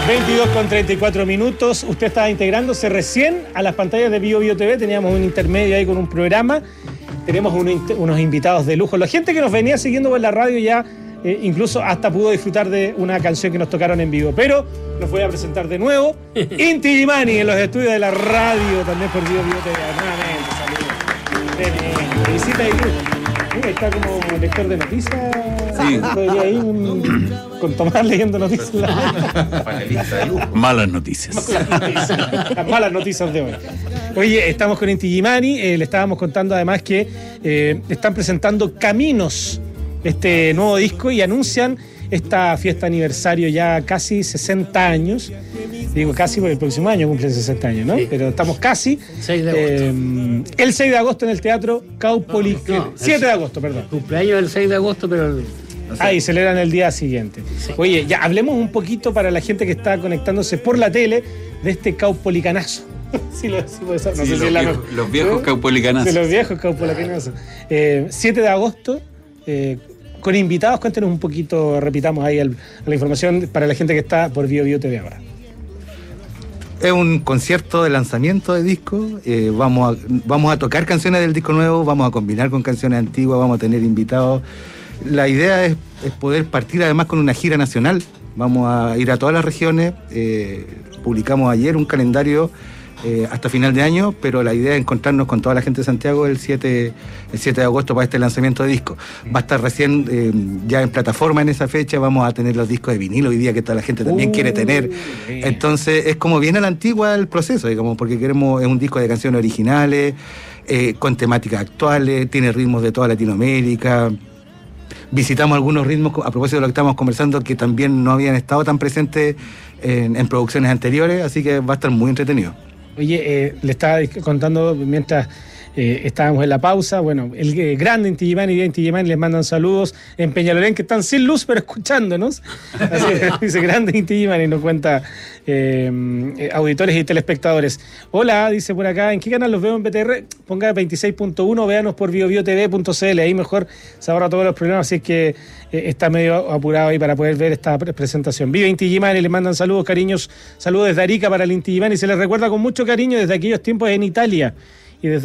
22:34. Usted estaba integrándose recién a las pantallas de Bio Bio TV. Teníamos un intermedio ahí con un programa. Tenemos unos invitados de lujo. La gente que nos venía siguiendo por la radio ya incluso hasta pudo disfrutar de una canción que nos tocaron en vivo. Pero los voy a presentar de nuevo. Inti Gimani en los estudios de la radio, también por Bio Bio TV. Nuevamente, saludos. Visita de grupo. Mira, está como lector de noticias. Sí. Podría ir con Tomás leyendo noticias. Panelista de lujo. Malas noticias. Las malas noticias de hoy. Oye, estamos con Inti Gimani. Le estábamos contando además que están presentando Caminos, este nuevo disco, y anuncian esta fiesta aniversario ya casi 60 años. Digo casi porque el próximo año cumplen 60 años, ¿no? Sí. Pero estamos casi. 6 de agosto. El 6 de agosto en el Teatro Caupolicán. 7 de agosto, perdón. Cumpleaños el 6 de agosto, pero... Y celebran el día siguiente. Sí. Oye, ya hablemos un poquito para la gente que está conectándose por la tele de este caupolicanazo. Sí, no sé si es los viejos caupolicanazos. De los viejos caupolicanazos. 7 de agosto, con invitados. Cuéntenos un poquito, repitamos ahí la información para la gente que está por Bio Bio TV ahora. Es un concierto de lanzamiento de disco. Vamos a tocar canciones del disco nuevo, vamos a combinar con canciones antiguas, vamos a tener invitados. La idea es poder partir además con una gira nacional. Vamos a ir a todas las regiones. Publicamos ayer un calendario hasta final de año, pero la idea es encontrarnos con toda la gente de Santiago el 7 de agosto para este lanzamiento de disco. Va a estar recién ya en plataforma en esa fecha. Vamos a tener los discos de vinilo hoy día que toda la gente también quiere tener. Entonces es como bien a la antigua el proceso, digamos, porque es un disco de canciones originales, con temáticas actuales, tiene ritmos de toda Latinoamérica. Visitamos algunos ritmos, a propósito de lo que estamos conversando, que también no habían estado tan presentes en producciones anteriores, así que va a estar muy entretenido. Oye, le estaba contando mientras estábamos en la pausa, bueno, el grande Inti Gimani y Inti Gimani les mandan saludos en Peñalolén, que están sin luz pero escuchándonos. Así dice grande Inti Gimani, nos cuenta auditores y telespectadores. Hola, dice por acá, ¿en qué canal los veo en BTR? Ponga 26.1, véanos por biobiotv.cl, ahí mejor se ahorra todos los problemas, así es que está medio apurado ahí para poder ver esta presentación. Viva Inti Gimani, le mandan saludos, cariños, saludos desde Arica para el Inti Gimani, se les recuerda con mucho cariño desde aquellos tiempos en Italia.